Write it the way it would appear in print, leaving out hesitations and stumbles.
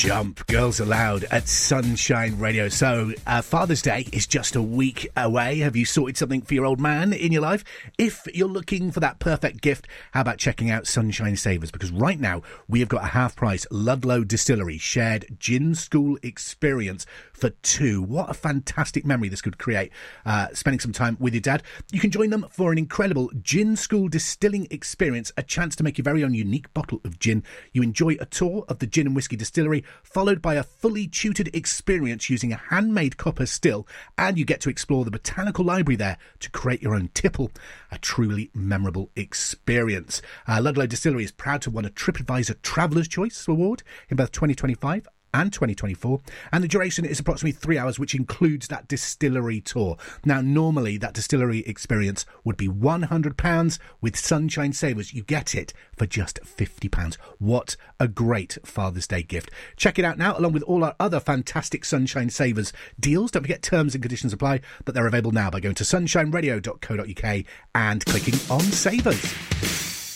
Jump, Girls Aloud at Sunshine Radio. So, Father's Day is just a week away. Have you sorted something for your old man in your life? If you're looking for that perfect gift, how about checking out Sunshine Savers? Because right now, we have got a half-price Ludlow Distillery shared gin school experience for two. What a fantastic memory this could create, spending some time with your dad. You can join them for an incredible gin school distilling experience, a chance to make your very own unique bottle of gin. You enjoy a tour of the gin and whiskey distillery, followed by a fully tutored experience using a handmade copper still, and you get to explore the botanical library there to create your own tipple. A truly memorable experience. Ludlow Distillery is proud to have won a TripAdvisor Traveller's Choice Award in both 2025 and 2024, and the duration is approximately 3 hours, which includes that distillery tour. Now, normally that distillery experience would be £100. With Sunshine Savers, you get it for just £50. What a great Father's Day gift. Check it out now, along with all our other fantastic Sunshine Savers deals. Don't forget, terms and conditions apply, but they're available now by going to sunshineradio.co.uk and clicking on Savers.